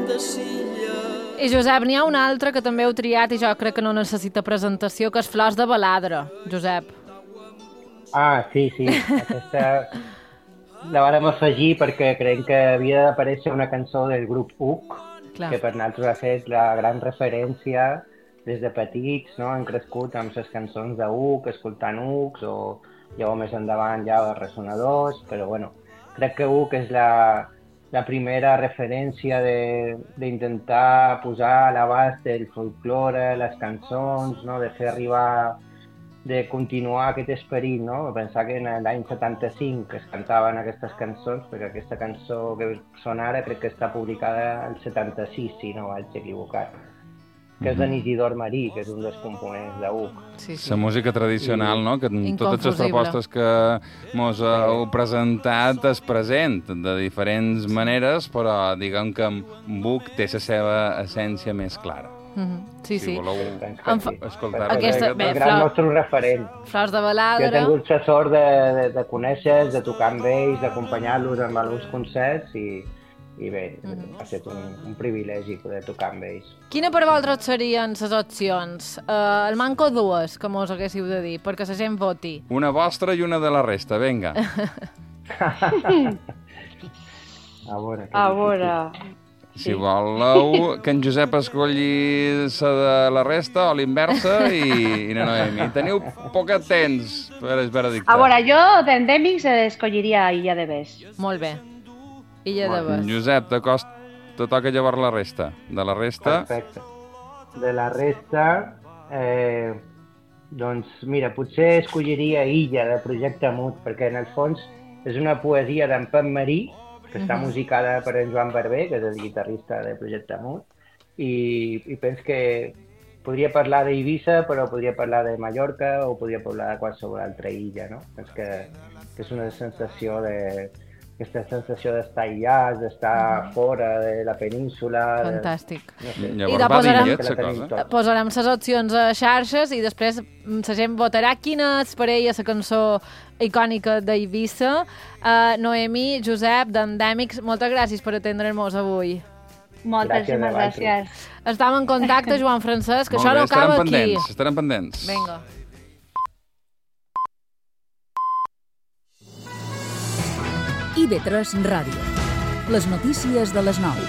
I Josep, n'hi ha una altra que també heu triat i jo crec que no necessita presentació, que és Flors de Baladre, Josep. Sí. Aquesta la vàrem afegir perquè creiem que havia d'aparèixer una cançó del grup UC, que per nosaltres ha fet la gran referència des de petits, no? Hem crescut amb les cançons d'UC, escoltant UCs, o llavors més endavant ja els ressonadors, però bueno, crec que UC és la primera referència d'intentar posar a l'abast del folklore, les cançons, no? De fer arribar, de continuar aquest esperit, no? Pensar que en l'any 75 es cantaven aquestes cançons, perquè aquesta cançó que sona ara crec que està publicada el 76, si no vaig equivocat, que és d'en Isidor Marí, que és un dels components d'UC. La música tradicional, no? Que en totes les propostes que mos heu presentat és present de diferents maneres, però diguem que UC té la seva essència més clara. Sí. Si voleu escoltar-ho. El gran nostre referent. Flors de Baladre. Jo he tingut la sort de conèixer-los, de tocar amb ells, d'acompanyar-los en alguns concerts i bé, ha estat un privilegi poder tocar amb ells. Quina per vosaltres serien les opcions? El manco dues, que mos haguéssiu de dir, perquè la gent voti. Una vostra i una de la resta, vinga. A veure... Si voleu que en Josep escolli la de la resta o l'inversa i la Noemi. Teniu poc temps per el veredicte. A veure, jo d'endèmics escolliria Illa de Bes. Molt bé. Illa de Bes. Josep, te toca llavors la resta. De la resta... Perfecte. De la resta, doncs mira, potser escolliria Illa, de Projecte Mut, perquè en el fons és una poesia d'en Pep Marí, que està musicada per en Joan Barber, que és el guitarrista de Projecte Mut, i penso que podria parlar d'Eivissa, però podria parlar de Mallorca o podria parlar de qualsevol altra illa, no? Penso que és una sensació aquesta sensació d'estar aïllats, d'estar fora de la península... Fantàstic. I posarem les opcions a xarxes i després la gent votarà quina és per ella la cançó icònica d'Eivissa. Noemi, Josep, d'Endèmics, moltes gràcies per atendre'ns avui. Moltíssimes gràcies. Estem en contacte, Joan Francesc, que això no acaba aquí. Estarem pendents. Vinga. IB3 Ràdio. Les notícies de les 9.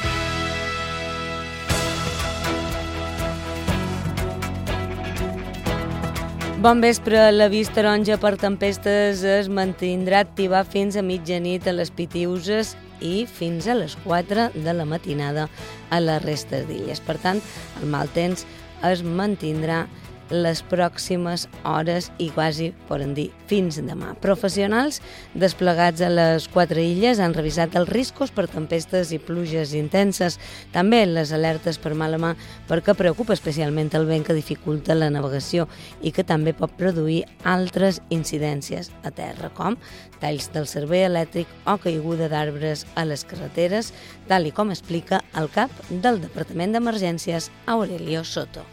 Bon vespre. L'avís taronja per tempestes es mantindrà activat fins a mitjanit a les Pitiüses i fins a les 4 de la matinada a la resta d'illes. Per tant, el mal temps es mantindrà les pròximes hores i quasi, podem dir, fins demà. Professionals desplegats a les 4 illes han revisat els riscos per tempestes i pluges intenses, també les alertes per mala mà, perquè preocupa especialment el vent que dificulta la navegació i que també pot produir altres incidències a terra, com talls del servei elèctric o caiguda d'arbres a les carreteres, tal com explica el cap del Departament d'Emergències, Aurelio Soto.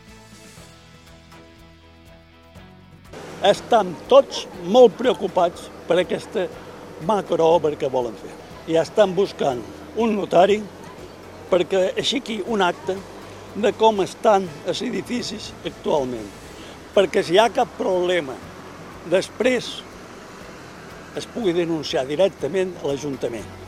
Estan tots molt preocupats per aquesta macroobra que volen fer. Ja estan buscant un notari perquè aixequi un acte de com estan els edificis actualment. Perquè si hi ha cap problema, després es pugui denunciar directament a l'Ajuntament.